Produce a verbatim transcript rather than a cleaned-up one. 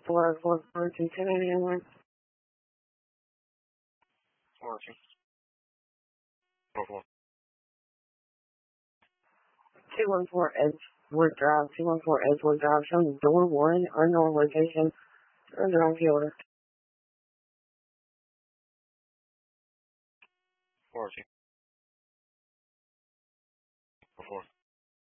four four four two ten anyone. Working. Four four. Two one four Edgewood Drive. Two one four Edgewood Drive. Showing door one. Unknown location. Turn around fielder. Working.